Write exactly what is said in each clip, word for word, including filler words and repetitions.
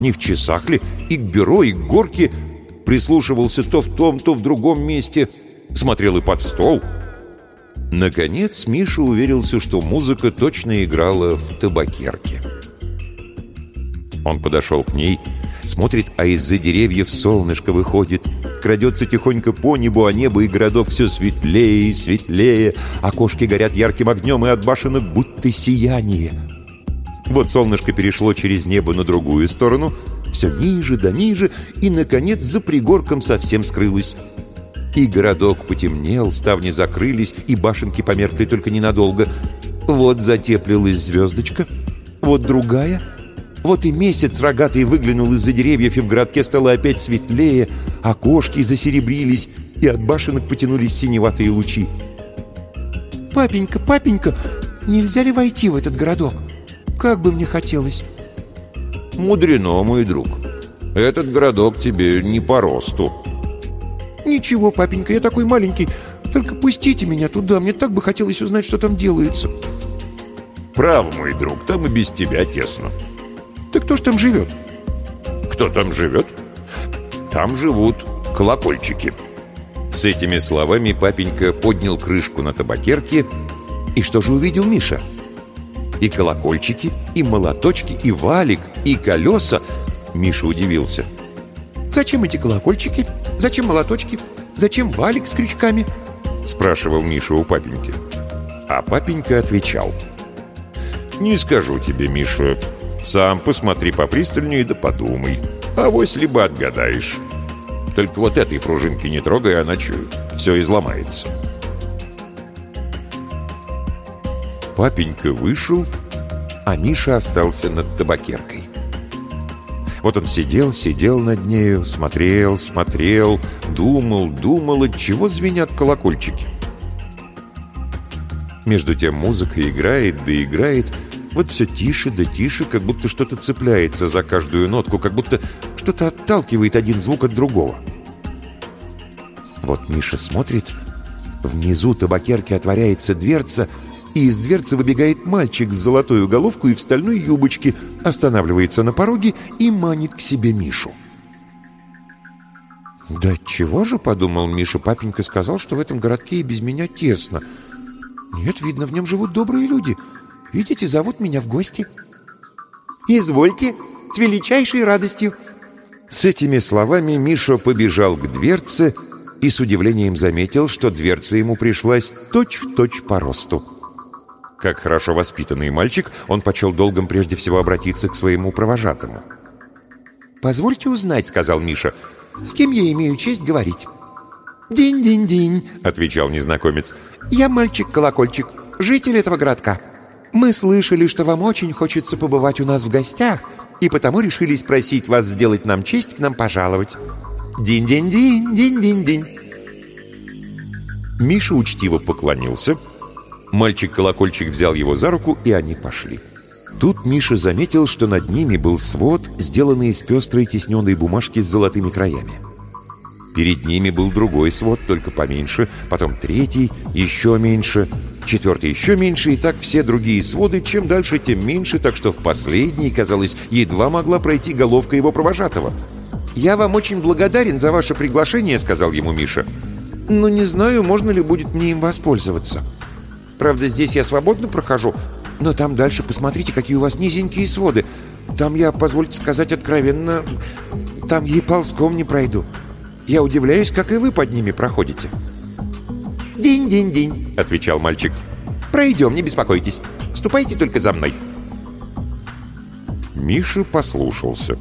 Не в часах ли? И к бюро, и к горке. Прислушивался то в том, то в другом месте. Смотрел и под стол. Наконец Миша уверился, что музыка точно играла в табакерке. Он подошел к ней, смотрит, а из-за деревьев солнышко выходит, крадется тихонько по небу, а небо и городок все светлее и светлее, окошки горят ярким огнем, и от башенок будто сияние. Вот солнышко перешло через небо на другую сторону, все ниже да ниже, и, наконец, за пригорком совсем скрылось. И городок потемнел, ставни закрылись, и башенки померкли только ненадолго. Вот затеплилась звездочка, вот другая. Вот и месяц рогатый выглянул из-за деревьев, и в городке стало опять светлее, окошки засеребрились, и от башенок потянулись синеватые лучи. «Папенька, папенька, нельзя ли войти в этот городок? Как бы мне хотелось!» «Мудрено, мой друг. Этот городок тебе не по росту». «Ничего, папенька, я такой маленький. Только пустите меня туда, мне так бы хотелось узнать, что там делается». «Прав, мой друг, там и без тебя тесно». «Так кто ж там живет?» «Кто там живет? Там живут колокольчики». С этими словами папенька поднял крышку на табакерке. И что же увидел Миша? И колокольчики, и молоточки, и валик, и колеса. Миша удивился. «Зачем эти колокольчики? Зачем молоточки? Зачем валик с крючками?» спрашивал Миша у папеньки. А папенька отвечал: «Не скажу тебе, Миша. Сам посмотри попристальнее да подумай. Авось либо отгадаешь. Только вот этой пружинки не трогай, иначе все изломается». Папенька вышел, а Миша остался над табакеркой. Вот он сидел, сидел над нею, смотрел, смотрел, думал, думал, отчего звенят колокольчики. Между тем музыка играет, да играет, вот все тише да тише, как будто что-то цепляется за каждую нотку, как будто что-то отталкивает один звук от другого. Вот Миша смотрит, внизу табакерки отворяется дверца, и из дверцы выбегает мальчик с золотой головкой и в стальной юбочке, останавливается на пороге и манит к себе Мишу. «Да чего же, — подумал Миша, — папенька сказал, что в этом городке и без меня тесно. Нет, видно, в нем живут добрые люди. Видите, зовут меня в гости». «Извольте, с величайшей радостью». С этими словами Миша побежал к дверце и с удивлением заметил, что дверца ему пришлась точь-в-точь по росту. Как хорошо воспитанный мальчик, он почел долгом прежде всего обратиться к своему провожатому. «Позвольте узнать, — сказал Миша, — с кем я имею честь говорить?» «Динь-динь-динь, — отвечал незнакомец, — я мальчик-колокольчик, житель этого городка. Мы слышали, что вам очень хочется побывать у нас в гостях, и потому решились просить вас сделать нам честь к нам пожаловать. Динь-динь-динь, динь-динь-динь». Миша учтиво поклонился. Мальчик-колокольчик взял его за руку, и они пошли. Тут Миша заметил, что над ними был свод, сделанный из пестрой тисненной бумажки с золотыми краями. Перед ними был другой свод, только поменьше, потом третий, еще меньше, четвертый еще меньше, и так все другие своды, чем дальше, тем меньше, так что в последний, казалось, едва могла пройти головка его провожатого. «Я вам очень благодарен за ваше приглашение, — сказал ему Миша, — но не знаю, можно ли будет мне им воспользоваться. Правда, здесь я свободно прохожу, но там дальше посмотрите, какие у вас низенькие своды. Там я, позвольте сказать откровенно, там я и ползком не пройду. Я удивляюсь, как и вы под ними проходите». «Динь-динь-динь, — отвечал мальчик. — Пройдем, не беспокойтесь. Ступайте только за мной». Миша послушался.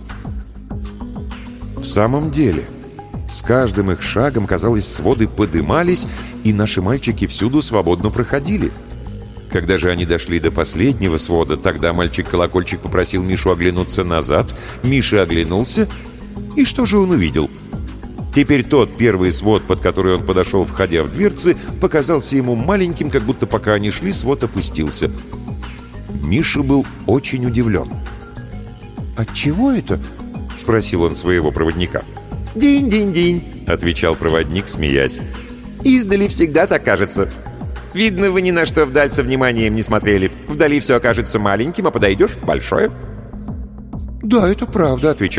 В самом деле, с каждым их шагом, казалось, своды подымались, и наши мальчики всюду свободно проходили. Когда же они дошли до последнего свода, тогда мальчик-колокольчик попросил Мишу оглянуться назад. Миша оглянулся, и что же он увидел? Теперь тот первый свод, под который он подошел, входя в дверцы, показался ему маленьким, как будто пока они шли, свод опустился. Миша был очень удивлен. «Отчего это?» — спросил он своего проводника. «Динь-динь-динь, — отвечал проводник, смеясь. — Издали всегда так кажется. Видно, вы ни на что вдаль со вниманием не смотрели. Вдали все окажется маленьким, а подойдешь — большое». «Да, это правда», — отвечал